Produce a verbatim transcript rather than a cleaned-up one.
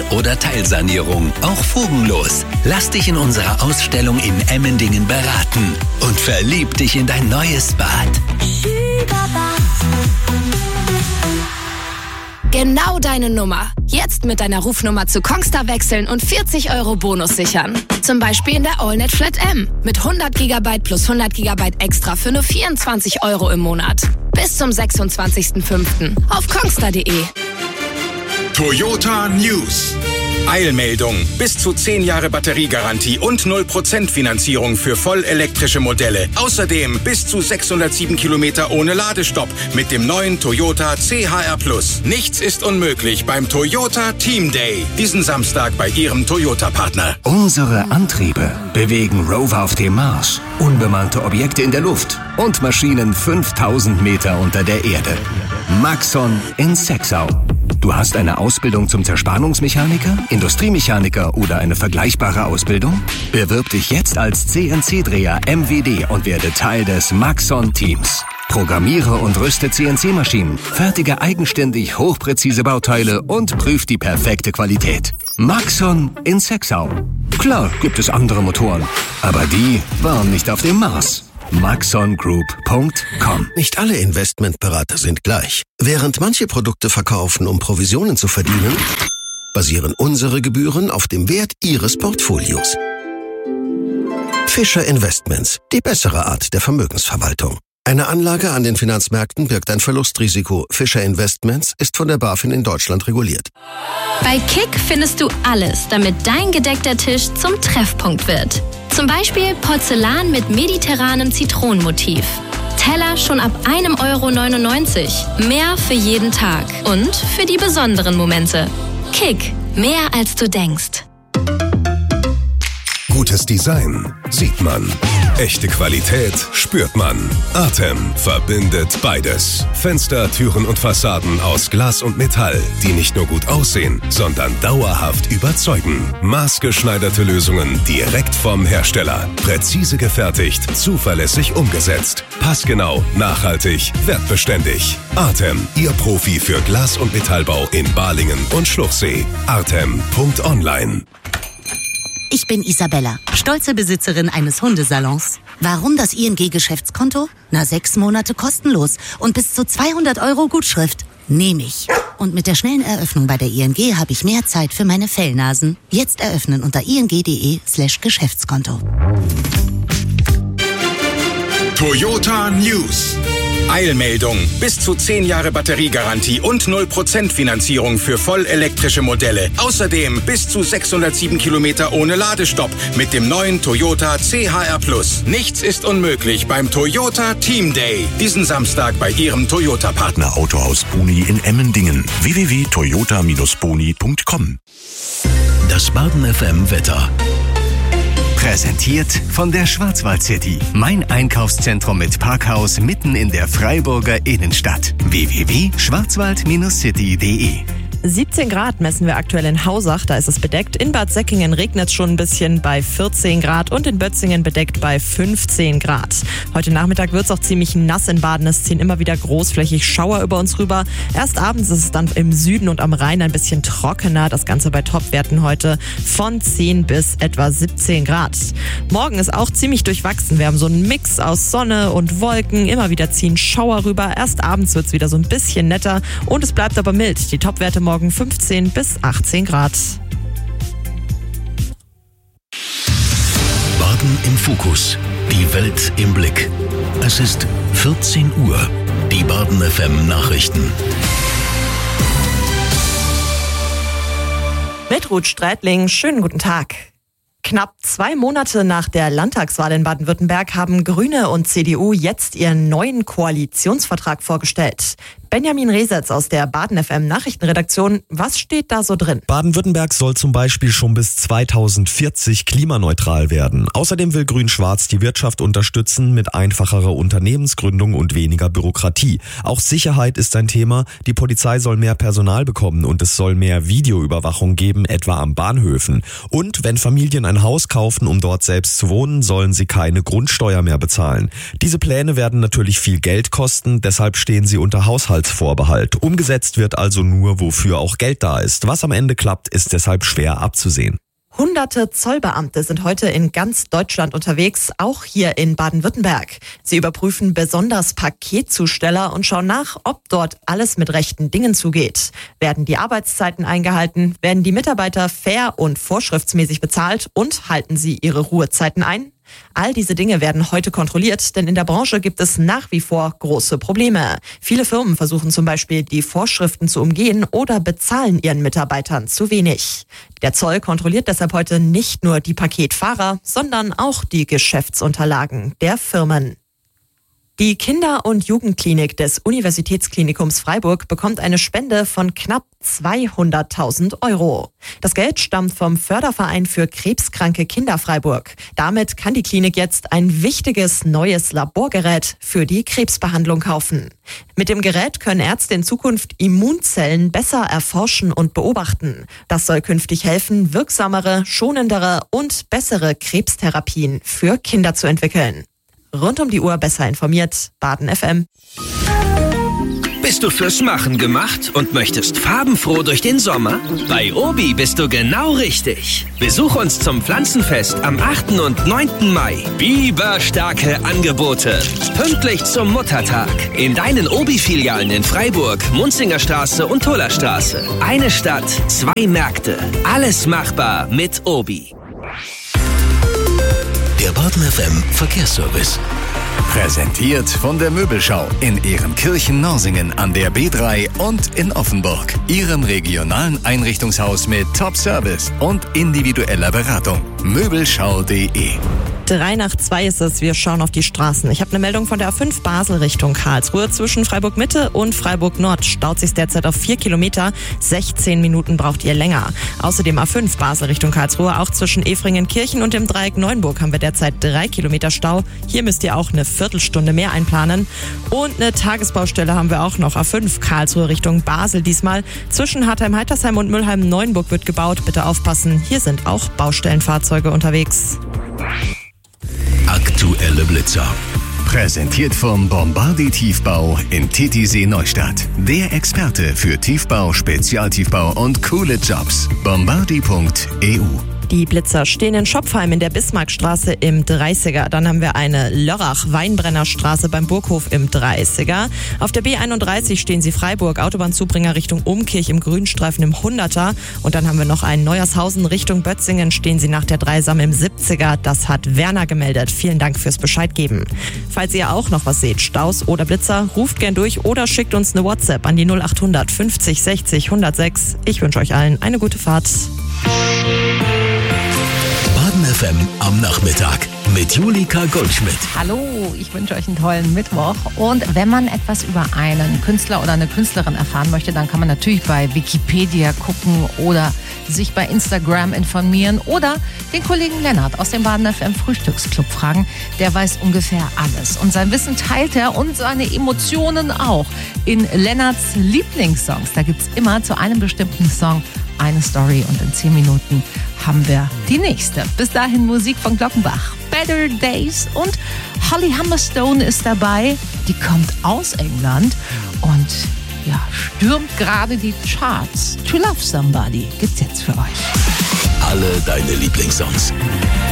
oder Teilsanierung, auch fugenlos. Lass dich in unserer Ausstellung in Emmendingen beraten und verlieb dich in dein neues Bad. Genau deine Nummer. Jetzt mit deiner Rufnummer zu Kongstar wechseln und vierzig Euro Bonus sichern. Zum Beispiel in der AllNet Flat M mit hundert Gigabyte plus hundert Gigabyte extra für nur vierundzwanzig Euro im Monat. Bis zum sechsundzwanzigsten fünften auf kongstar punkt de. Toyota News. Eilmeldung. Bis zu zehn Jahre Batteriegarantie und null Prozent Finanzierung für vollelektrische Modelle. Außerdem bis zu sechshundertsieben Kilometer ohne Ladestopp mit dem neuen Toyota C H R Plus. Nichts ist unmöglich beim Toyota Team Day. Diesen Samstag bei Ihrem Toyota-Partner. Unsere Antriebe bewegen Rover auf dem Mars, unbemannte Objekte in der Luft und Maschinen fünftausend Meter unter der Erde. Maxon in Sexau. Du hast eine Ausbildung zum Zerspannungsmechaniker, Industriemechaniker oder eine vergleichbare Ausbildung? Bewirb dich jetzt als C N C-Dreher M W D und werde Teil des Maxon-Teams. Programmiere und rüste C N C-Maschinen, fertige eigenständig hochpräzise Bauteile und prüf die perfekte Qualität. Maxon in Sexau. Klar gibt es andere Motoren, aber die waren nicht auf dem Mars. maxon group punkt com. Nicht alle Investmentberater sind gleich. Während manche Produkte verkaufen, um Provisionen zu verdienen, basieren unsere Gebühren auf dem Wert Ihres Portfolios. Fischer Investments, die bessere Art der Vermögensverwaltung. Eine Anlage an den Finanzmärkten birgt ein Verlustrisiko. Fischer Investments ist von der BaFin in Deutschland reguliert. Bei Kick findest du alles, damit dein gedeckter Tisch zum Treffpunkt wird. Zum Beispiel Porzellan mit mediterranem Zitronenmotiv. Teller schon ab einem Euro neunundneunzig. Mehr für jeden Tag und für die besonderen Momente. Kick, mehr als du denkst. Gutes Design sieht man. Echte Qualität spürt man. Artem verbindet beides. Fenster, Türen und Fassaden aus Glas und Metall, die nicht nur gut aussehen, sondern dauerhaft überzeugen. Maßgeschneiderte Lösungen direkt vom Hersteller. Präzise gefertigt, zuverlässig umgesetzt. Passgenau, nachhaltig, wertbeständig. Artem, Ihr Profi für Glas- und Metallbau in Balingen und Schluchsee. artem punkt online. Ich bin Isabella, stolze Besitzerin eines Hundesalons. Warum das I N G-Geschäftskonto? Na, sechs Monate kostenlos und bis zu zweihundert Euro Gutschrift. Nehme ich. Und mit der schnellen Eröffnung bei der I N G habe ich mehr Zeit für meine Fellnasen. Jetzt eröffnen unter ing.de slash Geschäftskonto. Toyota News. Eilmeldung. Bis zu zehn Jahre Batteriegarantie und null Prozent Finanzierung für vollelektrische Modelle. Außerdem bis zu sechshundertsieben Kilometer ohne Ladestopp mit dem neuen Toyota C H R Plus. Nichts ist unmöglich beim Toyota Team Day. Diesen Samstag bei Ihrem Toyota-Partner. Autohaus Boni in Emmendingen. w w w punkt toyota Bindestrich boni punkt com. Das Baden F M Wetter. Präsentiert von der Schwarzwald City. Mein Einkaufszentrum mit Parkhaus mitten in der Freiburger Innenstadt. w w w punkt schwarzwald city punkt de. siebzehn Grad messen wir aktuell in Hausach, da ist es bedeckt. In Bad Säckingen regnet es schon ein bisschen bei vierzehn Grad und in Bötzingen bedeckt bei fünfzehn Grad. Heute Nachmittag wird es auch ziemlich nass in Baden. Es ziehen immer wieder großflächig Schauer über uns rüber. Erst abends ist es dann im Süden und am Rhein ein bisschen trockener. Das Ganze bei Topwerten heute von zehn bis etwa siebzehn Grad. Morgen ist auch ziemlich durchwachsen. Wir haben so einen Mix aus Sonne und Wolken. Immer wieder ziehen Schauer rüber. Erst abends wird es wieder so ein bisschen netter und es bleibt aber mild. Die Topwerte morgen fünfzehn bis achtzehn Grad. Baden im Fokus. Die Welt im Blick. Es ist vierzehn Uhr. Die Baden F M Nachrichten. Mit Ruth Streitling, schönen guten Tag. Knapp zwei Monate nach der Landtagswahl in Baden-Württemberg haben Grüne und C D U jetzt ihren neuen Koalitionsvertrag vorgestellt. Benjamin Resetz aus der Baden F M Nachrichtenredaktion. Was steht da so drin? Baden-Württemberg soll zum Beispiel schon bis zweitausendvierzig klimaneutral werden. Außerdem will Grün-Schwarz die Wirtschaft unterstützen mit einfacherer Unternehmensgründung und weniger Bürokratie. Auch Sicherheit ist ein Thema. Die Polizei soll mehr Personal bekommen und es soll mehr Videoüberwachung geben, etwa am Bahnhöfen. Und wenn Familien ein Haus kaufen, um dort selbst zu wohnen, sollen sie keine Grundsteuer mehr bezahlen. Diese Pläne werden natürlich viel Geld kosten, deshalb stehen sie unter Haushalts Aufenthaltsvorbehalt. Umgesetzt wird also nur, wofür auch Geld da ist. Was am Ende klappt, ist deshalb schwer abzusehen. Hunderte Zollbeamte sind heute in ganz Deutschland unterwegs, auch hier in Baden-Württemberg. Sie überprüfen besonders Paketzusteller und schauen nach, ob dort alles mit rechten Dingen zugeht. Werden die Arbeitszeiten eingehalten? Werden die Mitarbeiter fair und vorschriftsmäßig bezahlt? Und halten sie ihre Ruhezeiten ein? All diese Dinge werden heute kontrolliert, denn in der Branche gibt es nach wie vor große Probleme. Viele Firmen versuchen zum Beispiel, die Vorschriften zu umgehen oder bezahlen ihren Mitarbeitern zu wenig. Der Zoll kontrolliert deshalb heute nicht nur die Paketfahrer, sondern auch die Geschäftsunterlagen der Firmen. Die Kinder- und Jugendklinik des Universitätsklinikums Freiburg bekommt eine Spende von knapp zweihunderttausend Euro. Das Geld stammt vom Förderverein für krebskranke Kinder Freiburg. Damit kann die Klinik jetzt ein wichtiges neues Laborgerät für die Krebsbehandlung kaufen. Mit dem Gerät können Ärzte in Zukunft Immunzellen besser erforschen und beobachten. Das soll künftig helfen, wirksamere, schonendere und bessere Krebstherapien für Kinder zu entwickeln. Rund um die Uhr besser informiert, Baden F M. Bist du fürs Machen gemacht und möchtest farbenfroh durch den Sommer? Bei Obi bist du genau richtig. Besuch uns zum Pflanzenfest am achten und neunten Mai. Biberstarke Angebote. Pünktlich zum Muttertag. In deinen Obi-Filialen in Freiburg, Munzingerstraße und Tullerstraße. Eine Stadt, zwei Märkte. Alles machbar mit Obi. Der Baden F M Verkehrsservice. Präsentiert von der Möbelschau in Ehrenkirchen-Norsingen an der B drei und in Offenburg. Ihrem regionalen Einrichtungshaus mit Top-Service und individueller Beratung. Möbelschau punkt de. Drei nach zwei ist es, wir schauen auf die Straßen. Ich habe eine Meldung von der A fünf Basel Richtung Karlsruhe. Zwischen Freiburg Mitte und Freiburg Nord staut sich derzeit auf vier Kilometer. sechzehn Minuten braucht ihr länger. Außerdem A fünf Basel Richtung Karlsruhe. Auch zwischen Efringen-Kirchen und dem Dreieck Neuenburg haben wir derzeit drei Kilometer Stau. Hier müsst ihr auch eine Viertelstunde mehr einplanen. Und eine Tagesbaustelle haben wir auch noch. A fünf Karlsruhe Richtung Basel diesmal. Zwischen Hartheim-Heitersheim und Mülheim-Neuenburg wird gebaut. Bitte aufpassen, hier sind auch Baustellenfahrzeuge unterwegs. Aktuelle Blitzer. Präsentiert vom Bombardi Tiefbau in Titisee Neustadt. Der Experte für Tiefbau, Spezialtiefbau und coole Jobs. bombardi punkt e u. Die Blitzer stehen in Schopfheim in der Bismarckstraße im dreißiger. Dann haben wir eine Lörrach-Weinbrennerstraße beim Burghof im dreißiger. Auf der B einunddreißig stehen sie Freiburg, Autobahnzubringer Richtung Umkirch im Grünstreifen im hunderter. Und dann haben wir noch einen Neuershausen Richtung Bötzingen, stehen sie nach der Dreisam im siebziger. Das hat Werner gemeldet. Vielen Dank fürs Bescheid geben. Falls ihr auch noch was seht, Staus oder Blitzer, ruft gern durch oder schickt uns eine WhatsApp an die null achthundert fünfzig sechzig hundertsechs. Ich wünsche euch allen eine gute Fahrt. Baden F M am Nachmittag mit Julika Goldschmidt. Hallo, ich wünsche euch einen tollen Mittwoch. Und wenn man etwas über einen Künstler oder eine Künstlerin erfahren möchte, dann kann man natürlich bei Wikipedia gucken oder sich bei Instagram informieren oder den Kollegen Lennart aus dem Baden F M Frühstücksclub fragen. Der weiß ungefähr alles. Und sein Wissen teilt er und seine Emotionen auch in Lennarts Lieblingssongs. Da gibt es immer zu einem bestimmten Song eine Story und in zehn Minuten haben wir die nächste. Bis dahin Musik von Glockenbach. Better Days und Holly Humberstone ist dabei. Die kommt aus England und ja, stürmt gerade die Charts. To Love Somebody gibt's jetzt für euch. Alle deine Lieblingssongs.